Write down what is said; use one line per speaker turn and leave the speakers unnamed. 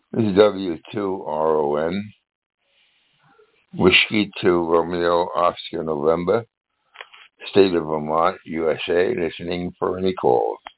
This is W2RON, Whiskey 2 Romeo Oscar November, State of Vermont, USA, listening for any calls.